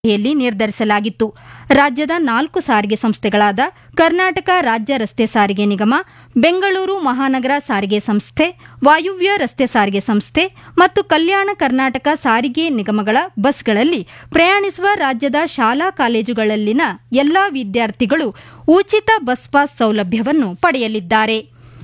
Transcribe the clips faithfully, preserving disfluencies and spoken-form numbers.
ಸಭೆಯಲ್ಲಿ ನಿರ್ಧರಿಸಲಾಗಿತ್ತು. ರಾಜ್ಯದ ನಾಲ್ಕು ಸಾರಿಗೆ ಸಂಸ್ಥೆಗಳಾದ ಕರ್ನಾಟಕ ರಾಜ್ಯ ರಸ್ತೆ ಸಾರಿಗೆ ನಿಗಮ, ಬೆಂಗಳೂರು ಮಹಾನಗರ ಸಾರಿಗೆ ಸಂಸ್ಥೆ, ವಾಯುವ್ಯ ರಸ್ತೆ ಸಾರಿಗೆ ಸಂಸ್ಥೆ ಮತ್ತು ಕಲ್ಯಾಣ ಕರ್ನಾಟಕ ಸಾರಿಗೆ ನಿಗಮಗಳ ಬಸ್ಗಳಲ್ಲಿ ಪ್ರಯಾಣಿಸುವ ರಾಜ್ಯದ ಶಾಲಾ ಕಾಲೇಜುಗಳಲ್ಲಿನ ಎಲ್ಲಾ ವಿದ್ಯಾರ್ಥಿಗಳು ಉಚಿತ ಬಸ್ ಪಾಸ್ ಸೌಲಭ್ಯವನ್ನು ಪಡೆಯಲಿದ್ದಾರೆ.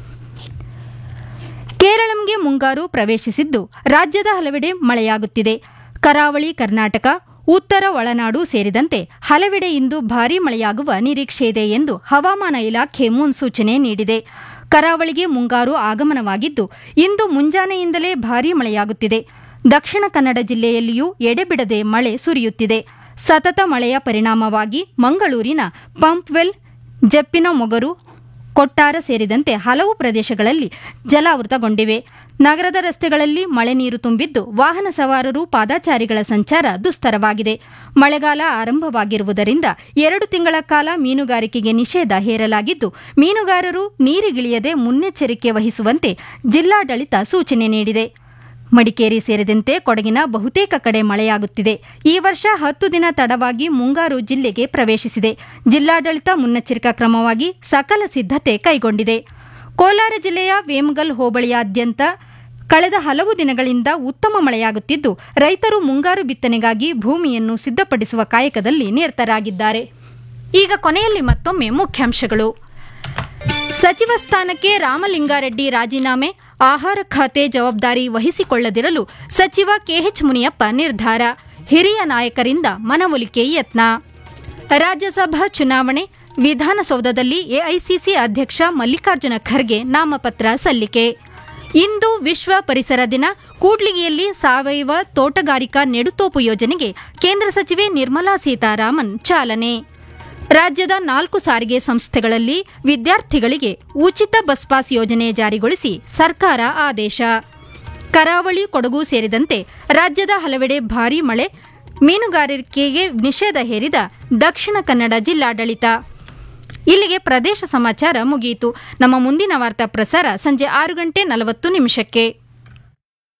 ಕೇರಳಂಗೆ ಮುಂಗಾರು ಪ್ರವೇಶಿಸಿದ್ದು ರಾಜ್ಯದ ಹಲವೆಡೆ ಮಳೆಯಾಗುತ್ತಿದೆ. ಕರಾವಳಿ ಕರ್ನಾಟಕ, ಉತ್ತರ ಒಳನಾಡು ಸೇರಿದಂತೆ ಹಲವೆಡೆ ಇಂದು ಭಾರೀ ಮಳೆಯಾಗುವ ನಿರೀಕ್ಷೆಯಿದೆ ಎಂದು ಹವಾಮಾನ ಇಲಾಖೆ ಮುನ್ಸೂಚನೆ ನೀಡಿದೆ. ಕರಾವಳಿಗೆ ಮುಂಗಾರು ಆಗಮನವಾಗಿದ್ದು ಇಂದು ಮುಂಜಾನೆಯಿಂದಲೇ ಭಾರೀ ಮಳೆಯಾಗುತ್ತಿದೆ. ದಕ್ಷಿಣ ಕನ್ನಡ ಜಿಲ್ಲೆಯಲ್ಲಿಯೂ ಎಡೆಬಿಡದೆ ಮಳೆ ಸುರಿಯುತ್ತಿದೆ. ಸತತ ಮಳೆಯ ಪರಿಣಾಮವಾಗಿ ಮಂಗಳೂರಿನ ಪಂಪ್ವೆಲ್, ಜಪ್ಪಿನಮೊಗರು, ಕೊಟ್ಟಾರ ಸೇರಿದಂತೆ ಹಲವು ಪ್ರದೇಶಗಳಲ್ಲಿ ಜಲಾವೃತಗೊಂಡಿವೆ. ನಗರದ ರಸ್ತೆಗಳಲ್ಲಿ ಮಳೆ ನೀರು ತುಂಬಿದ್ದು ವಾಹನ ಸವಾರರು, ಪಾದಚಾರಿಗಳ ಸಂಚಾರ ದುಸ್ತರವಾಗಿದೆ. ಮಳೆಗಾಲ ಆರಂಭವಾಗಿರುವುದರಿಂದ ಎರಡು ತಿಂಗಳ ಕಾಲ ಮೀನುಗಾರಿಕೆಗೆ ನಿಷೇಧ ಹೇರಲಾಗಿದ್ದು ಮೀನುಗಾರರು ನೀರಿಗಿಳಿಯದೆ ಮುನ್ನೆಚ್ಚರಿಕೆ ವಹಿಸುವಂತೆ ಜಿಲ್ಲಾಡಳಿತ ಸೂಚನೆ ನೀಡಿದೆ. ಮಡಿಕೇರಿ ಸೇರಿದಂತೆ ಕೊಡಗಿನ ಬಹುತೇಕ ಕಡೆ ಮಳೆಯಾಗುತ್ತಿದೆ. ಈ ವರ್ಷ ಹತ್ತು ದಿನ ತಡವಾಗಿ ಮುಂಗಾರು ಜಿಲ್ಲೆಗೆ ಪ್ರವೇಶಿಸಿದೆ. ಜಿಲ್ಲಾಡಳಿತ ಮುನ್ನೆಚ್ಚರಿಕಾ ಕ್ರಮವಾಗಿ ಸಕಲ ಸಿದ್ಧತೆ ಕೈಗೊಂಡಿದೆ. ಕೋಲಾರ ಜಿಲ್ಲೆಯ ವೇಮಗಲ್ ಹೋಬಳಿಯಾದ್ಯಂತ ಕಳೆದ ಹಲವು ದಿನಗಳಿಂದ ಉತ್ತಮ ಮಳೆಯಾಗುತ್ತಿದ್ದು ರೈತರು ಮುಂಗಾರು ಬಿತ್ತನೆಗಾಗಿ ಭೂಮಿಯನ್ನು ಸಿದ್ಧಪಡಿಸುವ ಕಾಯಕದಲ್ಲಿ ನಿರತರಾಗಿದ್ದಾರೆ. ಈಗ ಕೊನೆಯಲ್ಲಿ ಮತ್ತೊಮ್ಮೆ ಮುಖ್ಯಾಂಶಗಳು. ಸಚಿವ ಸ್ಥಾನಕ್ಕೆ ರಾಮಲಿಂಗಾರೆಡ್ಡಿ ರಾಜೀನಾಮೆ, ಆಹಾರ ಖಾತೆ ಜವಾಬ್ದಾರಿ ವಹಿಸಿಕೊಳ್ಳದಿರಲು ಸಚಿವ ಕೆಎಚ್ ಮುನಿಯಪ್ಪ ನಿರ್ಧಾರ, ಹಿರಿಯ ನಾಯಕರಿಂದ ಮನವೊಲಿಕೆ ಯತ್ನ. ರಾಜ್ಯಸಭಾ ಚುನಾವಣೆ, ವಿಧಾನಸೌಧದಲ್ಲಿ ಎಐಸಿಸಿ ಅಧ್ಯಕ್ಷ ಮಲ್ಲಿಕಾರ್ಜುನ ಖರ್ಗೆ ನಾಮಪತ್ರ ಸಲ್ಲಿಕೆ. ಇಂದು ವಿಶ್ವ ಪರಿಸರ ದಿನ, ಕೂಡ್ಲಿಗಿಯಲ್ಲಿ ಸಾವಯವ ತೋಟಗಾರಿಕಾ ನೆಡುತೋಪು ಯೋಜನೆಗೆ ಕೇಂದ್ರ ಸಚಿವೆ ನಿರ್ಮಲಾ ಸೀತಾರಾಮನ್ ಚಾಲನೆ. ರಾಜ್ಯದ ನಾಲ್ಕು ಸಾರಿಗೆ ಸಂಸ್ಥೆಗಳಲ್ಲಿ ವಿದ್ಯಾರ್ಥಿಗಳಿಗೆ ಉಚಿತ ಬಸ್ ಪಾಸ್ ಯೋಜನೆ ಜಾರಿಗೊಳಿಸಿ ಸರ್ಕಾರ ಆದೇಶ. ಕರಾವಳಿ, ಕೊಡಗು ಸೇರಿದಂತೆ ರಾಜ್ಯದ ಹಲವೆಡೆ ಭಾರೀ ಮಳೆ, ಮೀನುಗಾರಿಕೆಗೆ ನಿಷೇಧ ಹೇರಿದ ದಕ್ಷಿಣ ಕನ್ನಡ ಜಿಲ್ಲಾಡಳಿತ. ಇಲ್ಲಿಗೆ ಪ್ರದೇಶ ಸಮಾಚಾರ ಮುಗಿಯಿತು. ನಮ್ಮ ಮುಂದಿನ ವಾರ್ತಾ ಪ್ರಸಾರ ಸಂಜೆ ಆರು ಗಂಟೆ ನಲವತ್ತು ನಿಮಿಷಕ್ಕೆ.